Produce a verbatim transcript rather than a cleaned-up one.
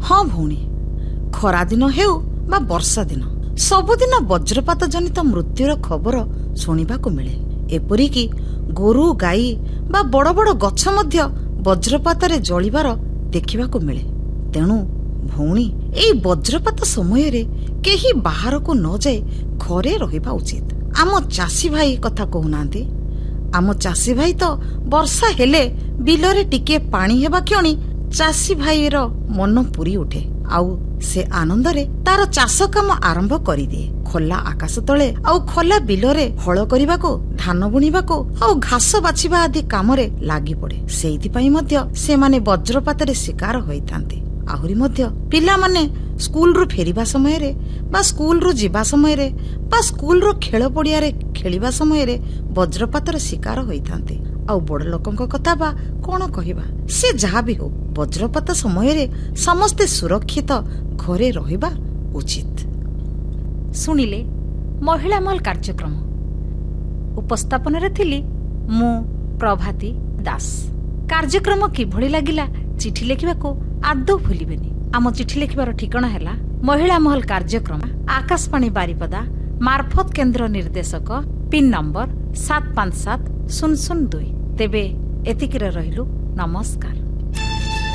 ହଁ ଭଉଣୀ, ଖରା ଦିନ ହେଉ ବା ବର୍ଷା ଦିନ, ସବୁଦିନ ବଜ୍ରପାତ ଜନିତ ମୃତ୍ୟୁର ଖବର ଶୁଣିବାକୁ ମିଳେ। ଏପରିକି ଗୋରୁ ଗାଈ ବା ବଡ଼ ବଡ଼ ଗଛ ମଧ୍ୟ ବଜ୍ରପାତରେ ଜଳିବାର ଦେଖିବାକୁ ମିଳେ। ତେଣୁ ଭଉଣୀ, ଏଇ ବଜ୍ରପାତ ସମୟରେ କେହି ବାହାରକୁ ନ ଯାଇ ଘରେ ରହିବା ଉଚିତ। ଆମ ଚାଷୀ ଭାଇ କଥା କହୁନାହାନ୍ତି। ଆମ ଚାଷୀ ଭାଇ ତ ବର୍ଷା ହେଲେ ବିଲରେ ଟିକେ ପାଣି ହେବା କ୍ଷଣି ଚାଷୀ ଭାଇର ମନ ପୁରି ଉଠେ, ଆଉ ସେ ଆନନ୍ଦରେ ତାର ଚାଷ କାମ ଆରମ୍ଭ କରିଦିଏ। ଖୋଲା ଆକାଶ ତଳେ ଆଉ ଖୋଲା ବିଲରେ ହଳ କରିବାକୁ, ଧାନ ବୁଣିବାକୁ ଆଉ ଘାସ ବାଛିବା ଆଦି କାମରେ ଲାଗି ପଡେ। ସେଇଥିପାଇଁ ମଧ୍ୟ ସେମାନେ ବଜ୍ରପାତରେ ଶିକାର ହୋଇଥାନ୍ତି। ଆହୁରି ମଧ୍ୟ ପିଲାମାନେ ସ୍କୁଲରୁ ଫେରିବା ସମୟରେ ବା ସ୍କୁଲରୁ ଯିବା ସମୟରେ ବା ସ୍କୁଲର ଖେଳ ପଡିଆରେ ଖେଳିବା ସମୟରେ ବଜ୍ରପାତର ଶିକାର ହୋଇଥାନ୍ତି। ଆଉ ବଡ଼ ଲୋକଙ୍କ କଥା ବା କଣ କହିବା, ସେ ଯାହା ବି ହଉ, ବଜ୍ରପାତ ସମୟରେ ସମସ୍ତେ ସୁରକ୍ଷିତ ଘରେ ରହିବା ଉଚିତ। ଶୁଣିଲେ ମହିଳା ମହଲ କାର୍ଯ୍ୟକ୍ରମ। ଉପସ୍ଥାପନରେ ଥିଲି ମୁଁ ପ୍ରଭାତୀ ଦାସ। କାର୍ଯ୍ୟକ୍ରମ କିଭଳି ଲାଗିଲା ଚିଠି ଲେଖିବାକୁ ଆଦୌ ଭୁଲିବେନି। ଆମ ଚିଠି ଲେଖିବାର ଠିକଣା ହେଲା ମହିଳା ମହଲ କାର୍ଯ୍ୟକ୍ରମ, ଆକାଶବାଣୀ ବାରିପଦା, ମାରଫତ କେନ୍ଦ୍ର ନିର୍ଦ୍ଦେଶକ, ପିନ୍ ନମ୍ବର ସାତ ପାଞ୍ଚ ସାତ ଶୂନ ଶୂନ ଦୁଇ। ତେବେ ଏତିକିରେ ରହିଲୁ, ନମସ୍କାର।